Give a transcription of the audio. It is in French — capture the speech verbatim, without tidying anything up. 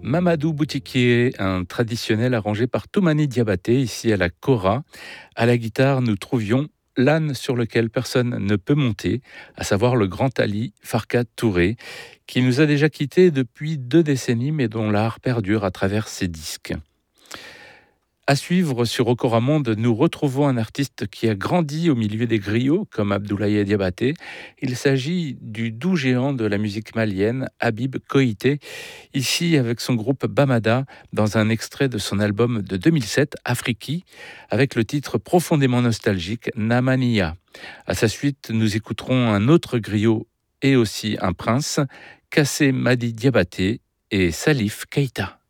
Mamadou Boutiquier, un traditionnel arrangé par Toumani Diabaté, ici à la Kora. À la guitare, nous trouvions l'âne sur lequel personne ne peut monter, à savoir le grand Ali Farkat Touré, qui nous a déjà quittés depuis deux décennies, mais dont l'art perdure à travers ses disques. À suivre sur Okoramonde, nous retrouvons un artiste qui a grandi au milieu des griots, comme Abdoulaye Diabaté. Il s'agit du doux géant de la musique malienne, Habib Koïté, ici avec son groupe Bamada, dans un extrait de son album de deux mille sept, Afriki, avec le titre profondément nostalgique, Namania. À sa suite, nous écouterons un autre griot et aussi un prince, Kassé Madi Diabaté et Salif Keïta.